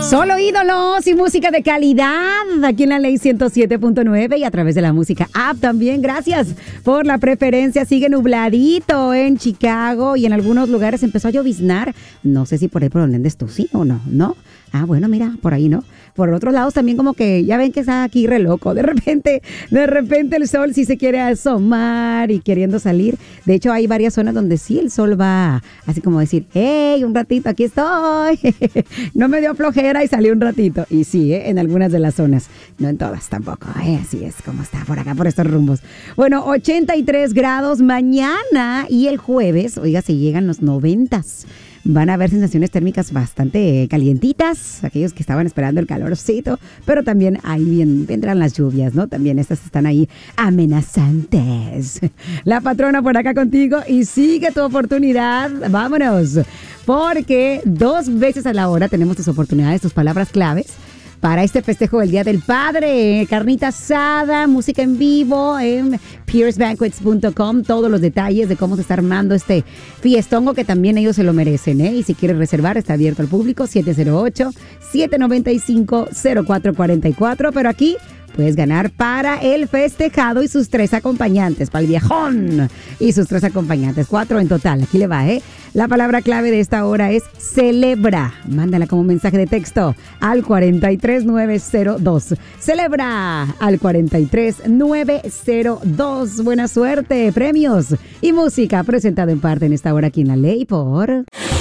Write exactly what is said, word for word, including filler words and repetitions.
Solo ídolos y música de calidad aquí en la Ley ciento siete punto nueve y a través de la música app también. Gracias por la preferencia. Sigue nubladito en Chicago y en algunos lugares empezó a lloviznar. No sé si por ahí por donde andes tú, sí o no, ¿no? Ah, bueno, mira, por ahí no. Por otros lados también como que ya ven que está aquí re loco. De repente, de repente el sol sí se quiere asomar y queriendo salir. De hecho, hay varias zonas donde sí el sol va así como decir, hey, un ratito, aquí estoy. No me dio flojera y salí un ratito. Y sí, ¿eh? En algunas de las zonas. No en todas tampoco. ¿eh? Así es como está por acá, por estos rumbos. Bueno, ochenta y tres grados mañana y el jueves, oiga, se llegan los noventas. Van a haber sensaciones térmicas bastante calientitas, aquellos que estaban esperando el calorcito, pero también ahí bien, vendrán las lluvias, ¿no? También estas están ahí amenazantes. La patrona por acá contigo y sigue tu oportunidad. Vámonos, porque dos veces a la hora tenemos tus oportunidades, tus palabras claves para este festejo del Día del Padre. Carnita asada, música en vivo en pierce banquets punto com. Todos los detalles de cómo se está armando este fiestongo que también ellos se lo merecen, ¿eh? Y si quieres reservar, está abierto al público, siete cero ocho, siete nueve cinco, cero cuatro cuatro cuatro. Pero aquí puedes ganar para el festejado y sus tres acompañantes, para el viejón y sus tres acompañantes, cuatro en total. Aquí le va, ¿eh? La palabra clave de esta hora es celebra. Mándala como mensaje de texto al cuarenta y tres nueve cero dos. Celebra al cuarenta y tres nueve cero dos. Buena suerte, premios y música presentado en parte en esta hora aquí en La Ley por...